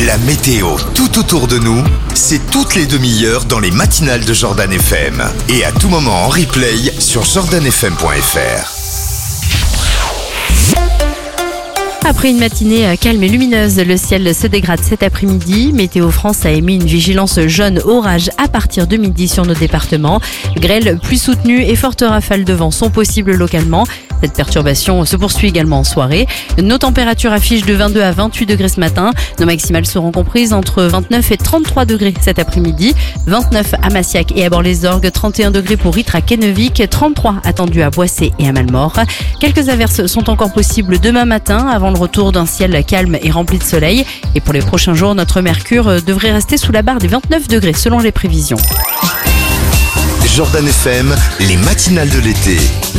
La météo tout autour de nous, c'est toutes les demi-heures dans les matinales de Jordan FM. Et à tout moment en replay sur jordanfm.fr. Après une matinée calme et lumineuse, le ciel se dégrade cet après-midi. Météo France a émis une vigilance jaune orage à partir de midi sur nos départements. Grêle plus soutenue et fortes rafales de vent sont possibles localement. Cette perturbation se poursuit également en soirée. Nos températures affichent de 22 à 28 degrés ce matin. Nos maximales seront comprises entre 29 et 33 degrés cet après-midi. 29 à Massiac et à Bord-les-Orgues, 31 degrés pour Ytrac et Neuvic, 33 attendus à Boissé et à Malmort. Quelques averses sont encore possibles demain matin avant le retour d'un ciel calme et rempli de soleil. Et pour les prochains jours, notre mercure devrait rester sous la barre des 29 degrés selon les prévisions. Jordan FM, les matinales de l'été.